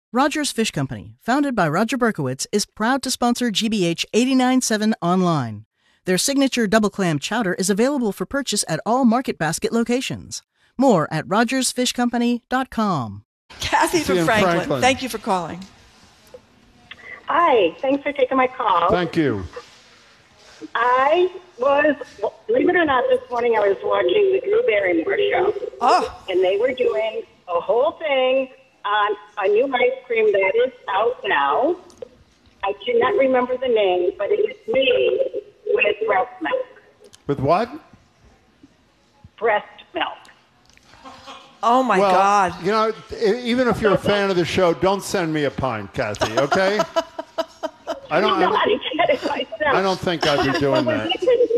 Rogers Fish Company, founded by Roger Berkowitz, is proud to sponsor GBH 89.7 online. Their signature double clam chowder is available for purchase at all Market Basket locations. More at rogersfishcompany.com. Kathy from Franklin. Thank you for calling. Hi, thanks for taking my call. Thank you. Believe it or not, this morning I was watching the Drew Barrymore show. Oh. And they were doing a whole thing on a new ice cream that is out now. I cannot remember the name, but it is made with breast milk. With what? Breast milk. Oh, my God. You know, even if you're a fan of the show, don't send me a pint, Kathy, okay? I don't think I'd be doing that.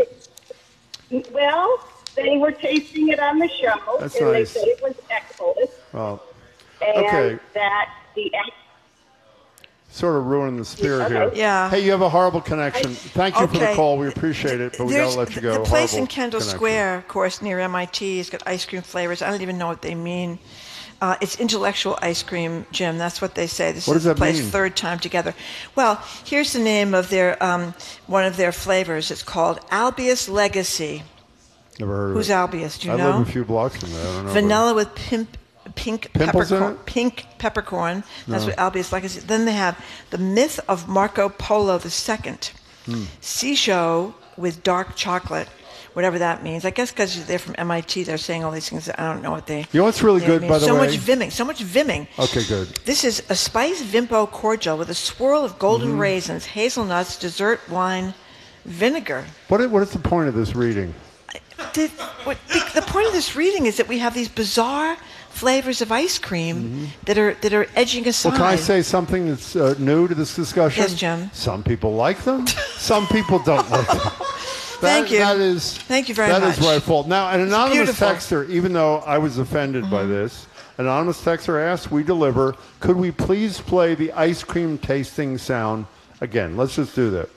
Well, they were tasting it on the show, That's and nice. they said it was excellent. Well, And okay. that the Sort of ruining the spirit here. Yeah. Hey, you have a horrible connection. Thank you for the call. We appreciate it, but we got to let you go. The place Horrible in Kendall connection. Square, of course, near MIT, has got ice cream flavors. I don't even know what they mean. It's intellectual ice cream, Jim. That's what they say. This What is does the that place mean? third time together. Well, here's the name of their one of their flavors. It's called Albius Legacy. Never heard of Who's it. Albius? Do you I know? live a few blocks from there. I don't know. Vanilla with pink Pimples in peppercorn. it? Pink peppercorn. That's No. what Albius Legacy. Then they have the Myth of Marco Polo II. Sea show with dark chocolate. Whatever that means. I guess because they're from MIT, they're saying all these things that I don't know what they. You know what's really they good, mean. by the so way? much viming. Okay, good. This is a spiced Vimpo cordial with a swirl of golden raisins, hazelnuts, dessert wine, vinegar. What is the point of this reading? The point of this reading is that we have these bizarre flavors of ice cream that are edging aside. Well, can I say something that's new to this discussion? Yes, Jim. Some people like them. Some people don't like them. Thank you. Thank you very much. That is rightful. Now, an anonymous beautiful. texter, even though I was offended by this, an anonymous texter asked, we deliver, could we please play the ice cream tasting sound again? Let's just do that.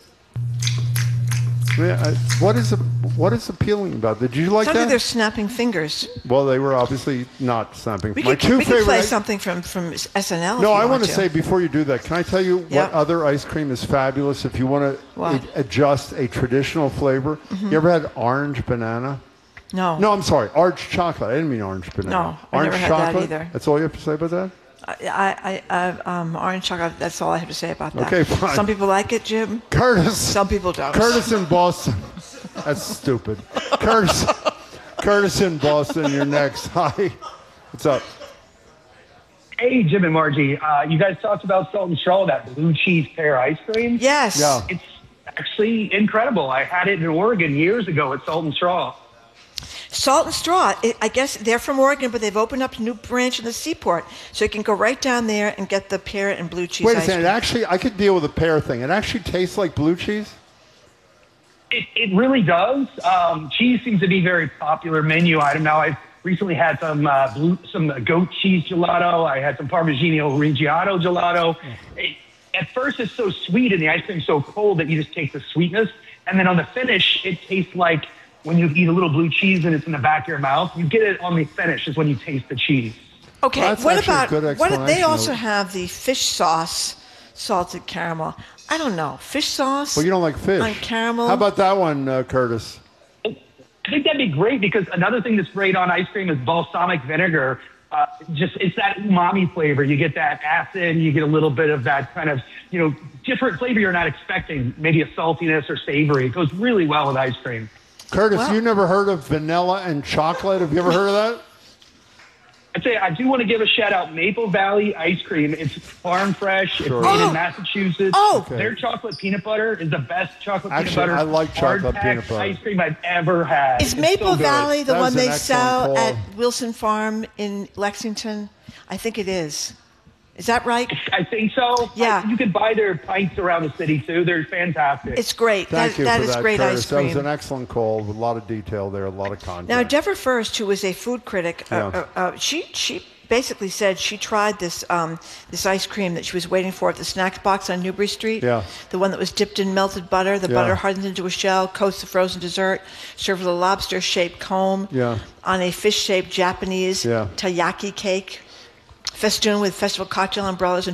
What is appealing about that? Did you like Something that? they're snapping fingers. Well, they were obviously not snapping. We My could favorite play ice- something from SNL. No, if you I want to say before you do that, can I tell you Yep. what other ice cream is fabulous if you want What? to adjust a traditional flavor? You ever had orange banana? No. No, I'm sorry, orange chocolate. I didn't mean orange banana. No, I orange never had that chocolate? either. That's all you have to say about that? Orange chocolate. That's all I have to say about that. Okay, fine. Some people like it, Jim. Curtis. Some people don't. Curtis in Boston. That's stupid. Curtis in Boston, you're next. Hi. What's up? Hey, Jim and Margie. You guys talked about Salt and Straw, that blue cheese pear ice cream. Yes. Yeah. It's actually incredible. I had it in Oregon years ago at Salt and Straw. Salt and Straw. I guess they're from Oregon, but they've opened up a new branch in the Seaport, so you can go right down there and get the pear and blue cheese. Wait a ice second. cream. Actually, I could deal with the pear thing. It actually tastes like blue cheese? It really does. Cheese seems to be a very popular menu item. Now, I've recently had some goat cheese gelato. I had some Parmigiano Reggiano gelato. At first, it's so sweet and the ice cream's so cold that you just take the sweetness. And then on the finish, it tastes like when you eat a little blue cheese and it's in the back of your mouth. You get it on the finish is when you taste the cheese. Okay, Well, that's what actually a about good they explanation also of- have the fish sauce salted caramel. I don't know. Fish sauce? Well, you don't like fish. On caramel? How about that one, Curtis? I think that'd be great because another thing that's great on ice cream is balsamic vinegar. It's that umami flavor. You get that acid, you get a little bit of that kind of, different flavor you're not expecting, maybe a saltiness or savory. It goes really well with ice cream. Curtis, Well- you never heard of vanilla and chocolate? Have you ever heard of that? I'd say I do want to give a shout out Maple Valley Ice Cream. It's farm fresh. Sure. It's made Oh. in Massachusetts. Oh. Okay. Their chocolate peanut butter is the best chocolate Actually, peanut butter. I like chocolate hard-packed peanut butter. ice cream I've ever had. Is It's Maple so good. Valley the That was one an they excellent sell call. at Wilson Farm in Lexington? I think it is. Is that right? I think so. Yeah. You can buy their pints around the city too. They're fantastic. It's great. Thank you that for is that, great Curtis. ice cream. That was an excellent call with a lot of detail there, a lot of content. Now, Deborah First, who was a food critic, Yeah. she basically said she tried this ice cream that she was waiting for at the snacks box on Newbury Street. Yeah. The one that was dipped in melted butter. The Yeah. butter hardens into a shell, coats the frozen dessert, served with a lobster-shaped comb Yeah. on a fish-shaped Japanese Yeah. taiyaki cake, festooned with festival cocktail umbrellas and